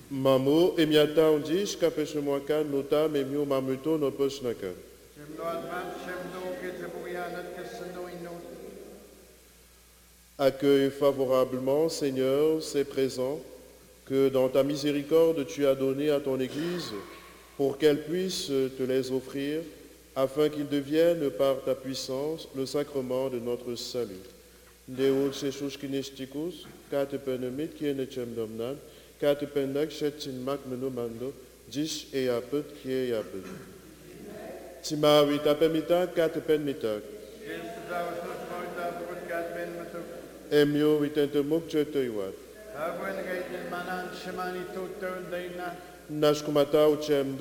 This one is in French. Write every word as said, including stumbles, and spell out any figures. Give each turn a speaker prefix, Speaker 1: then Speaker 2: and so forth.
Speaker 1: Mamo emiata undish kapeshmwaka nota memio mamuto no poshnaka. Accueille favorablement, Seigneur, ces présents que dans ta miséricorde tu as donnés à ton Église pour qu'elle puisse te les offrir afin qu'ils deviennent par ta puissance le sacrement de notre salut. Deul Jesus kinestikus, kate penemit kienechem domnan, kate pendak shetin mak menumando, dish e apet kie yapet. Tima vitapemita kate penmitak. Emio vitentemuk chetoiwat. Nashkumata uchem